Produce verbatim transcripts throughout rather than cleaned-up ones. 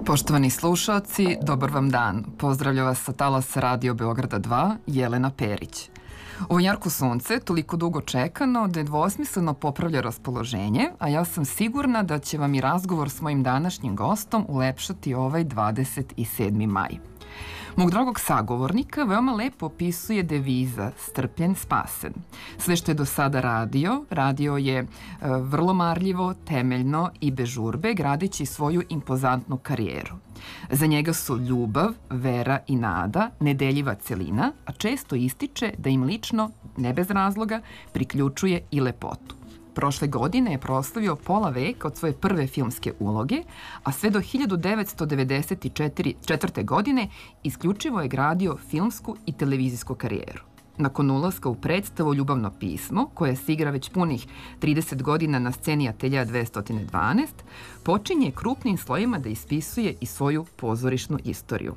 Poštovani slušalci, dobar vam dan. Pozdravlja vas sa talasa Radio Beograda dva, Jelena Perić. Ovo jarko sunce, toliko dugo čekano, da je dvosmisleno popravlja raspoloženje, a ja sam sigurna da će vam i razgovor s mojim današnjim gostom ulepšati ovaj dvadeset sedmi maj. Mog dragog sagovornika veoma lepo opisuje deviza strpljen, spasen. Sve što je do sada radio, radio je e, vrlo marljivo, temeljno i bez žurbe, gradeći svoju impozantnu karijeru. Za njega su ljubav, vera i nada nedeljiva celina, a često ističe da im lično, ne bez razloga, priključuje i lepotu. Prošle godine je proslavio pola veka od svoje prve filmske uloge, a sve do hiljadu devetsto devedeset četvrte. godine isključivo je gradio filmsku i televizijsku karijeru. Nakon ulaska u predstavu Ljubavno pismo, koje se igra već punih trideset godina na sceni Ateljea dvesta dvanaest, počinje krupnim slojima da ispisuje i svoju pozorišnu istoriju.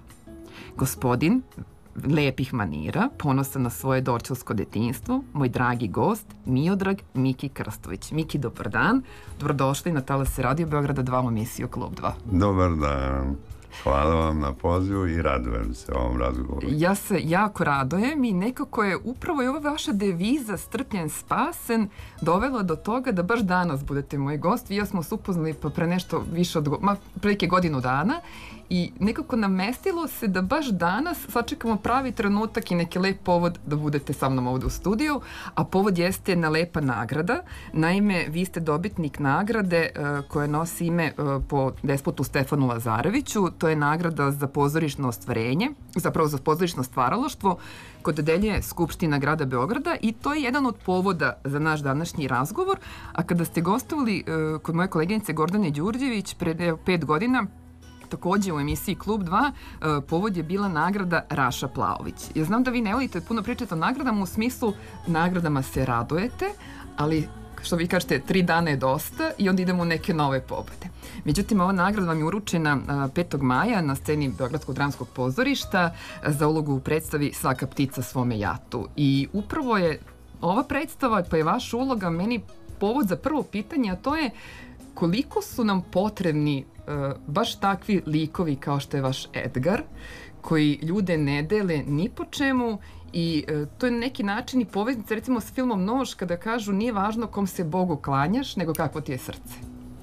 Gospodin lepih manira, ponosan na svoje dorčelsko detinjstvo, moj dragi gost, Miodrag Miki Krstović. Miki, dobar dan. Dobrodošli na talase Radio Beograda dva u emisiju Klub dva. Dobar dan. Hvala vam na pozivu i radujem se ovom razgovoru. Ja se jako radujem i nekako je upravo i ova vaša deviza strpljen, spasen dovela do toga da baš danas budete moj gost. Vi ja smo se upoznali pa pre nešto više od ma, prilike godinu dana i nekako namestilo se da baš danas sačekamo pravi trenutak i neki lep povod da budete sa mnom ovde u studiju, a povod jeste jedna lepa nagrada. Naime, vi ste dobitnik nagrade uh, koja nosi ime uh, po despotu Stefanu Lazareviću. To je nagrada za pozorišno ostvarenje, zapravo za pozorišno stvaralaštvo, koje dodeljuje Skupština grada Beograda i to je jedan od povoda za naš današnji razgovor. A kada ste gostovali uh, kod moje koleginice Gordane Đurđević pre pet godina, takođe u emisiji Klub dva, uh, povod je bila nagrada Raša Plaović. Ja znam da vi ne volite puno pričati o nagradama, u smislu nagradama se radujete, ali što vi kažete, tri dana je dosta i onda idemo u neke nove pobede. Međutim, ova nagrada vam je uručena petog maja na sceni Beogradskog dramskog pozorišta za ulogu u predstavi Svaka ptica svome jatu. I upravo je ova predstava, pa je vaša uloga meni povod za prvo pitanje, a to je koliko su nam potrebni uh, baš takvi likovi kao što je vaš Edgar, koji ljude ne dele ni po čemu i uh, to je neki način i poveznica recimo s filmom Nož kada kažu nije važno kom se Bogu klanjaš, nego kakvo ti je srce.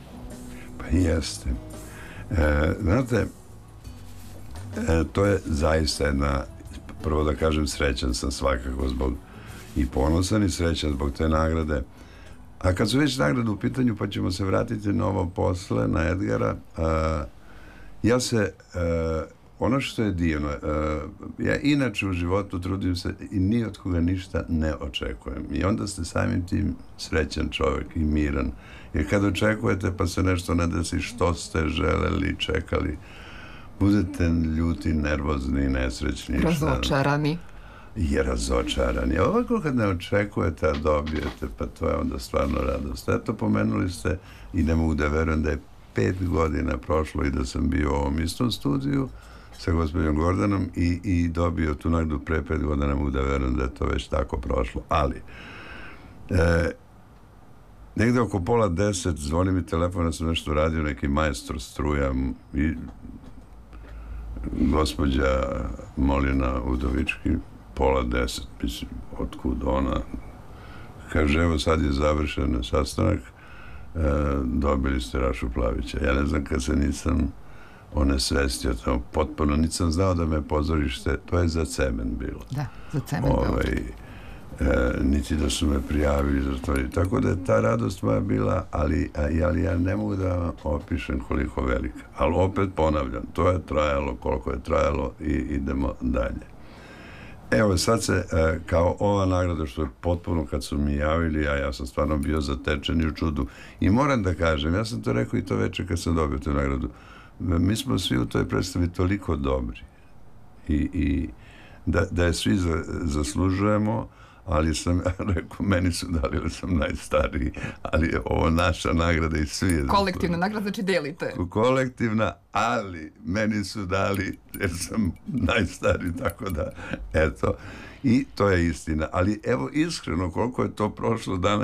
Pa jeste. E, znate, e, to je zaista jedna, prvo da kažem, srećan sam svakako zbog i ponosan i srećan zbog te nagrade. A kad su već nagrade u pitanju, pa ćemo se vratiti na ovo posle, na Edgara, a, ja se, a, ono što je divno, a, ja inače u životu trudim se i ni od koga ništa ne očekujem. I onda ste samim tim srećan čovjek i miran. Jer kad očekujete pa se nešto ne desi što ste želeli, čekali, budete ljuti, nervozni, nesrećni. Razočarani. I razočarani. A ovako kad ne očekujete, a dobijete, pa to je onda stvarno radost. Eto, pomenuli ste i ne mogu da verujem da je pet godina prošlo i da sam bio u ovom istom studiju sa gospođom Gordanom i, i dobio tu nagradu pre pet godina, ne mogu da verujem da je to već tako prošlo. Ali, e, negde oko pola deset zvoni mi telefon, ja sam nešto radio, neki majstor struja i gospođa Molina Udovički, pola deset, mislim, otkud ona, kaže, evo sad je završen sastanak, e, dobili ste Rašu Plavića. Ja ne znam kad se nisam onesvestio, tamo potpuno nisam znao da me pozorište, to je za Cemen bilo. Da, za Cemen ovaj, e, niti da su me prijavili za to. Tako da je ta radost moja bila, ali, ali ja ne mogu da vam opišem koliko velika. Ali opet ponavljam, to je trajalo koliko je trajalo i idemo dalje. Evo sad se, e, kao ova nagrada što je potpuno kad su mi javili, a ja sam stvarno bio zatečen i u čudu. I moram da kažem, ja sam to rekao i to večer kad sam dobio tu nagradu, mi smo svi u toj predstavi toliko dobri i, i da, da je svi za, zaslužujemo, ali sam rekao, meni su dali da sam najstariji, ali je ovo naša nagrada i svi je... Kolektivna nagrada, znači delite. Kolektivna, ali meni su dali jer sam najstariji, tako da, eto, i to je istina. Ali evo, iskreno, koliko je to prošlo dana,